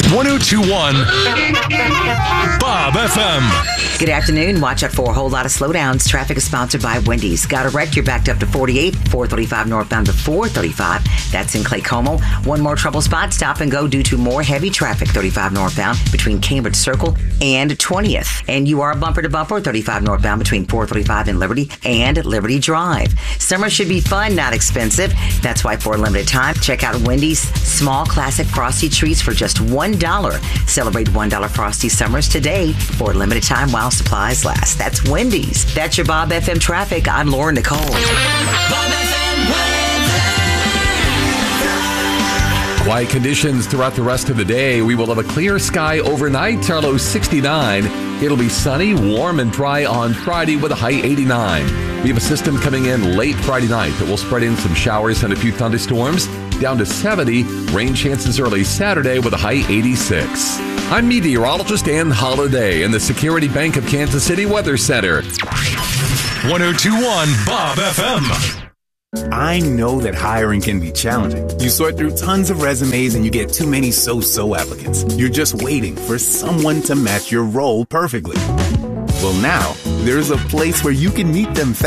1021 Bob FM. Good afternoon. Watch out for a whole lot of slowdowns. Traffic is sponsored by Wendy's. Got a wreck? You're backed up to 48, 435 northbound to 435. That's in Clay Como. One more trouble spot. Stop and go due to more heavy traffic. 35 northbound between Cambridge Circle and 20th. And you are bumper to bumper. 35 northbound between 435 and Liberty and Liberty Drive. Summer should be fun, not expensive. That's why for a limited time, check out Wendy's small classic Frosty treats for just $1. Celebrate $1 Frosty Summers today for a limited time while supplies last. That's Wendy's. That's your Bob FM traffic. I'm Laura Nicole. Quiet conditions throughout the rest of the day. We will have a clear sky overnight. Our low 69. It'll be sunny, warm, and dry on Friday with a high 89. We have a system coming in late Friday night that will spread in some showers and a few thunderstorms. Down to 70. Rain chances early Saturday with a high 86. I'm meteorologist Ann Holiday in the Security Bank of Kansas City Weather Center. 1021 Bob FM. I know that hiring can be challenging. You sort through tons of resumes and you get too many so-so applicants. You're just waiting for someone to match your role perfectly. Well, now, there's a place where you can meet them fast.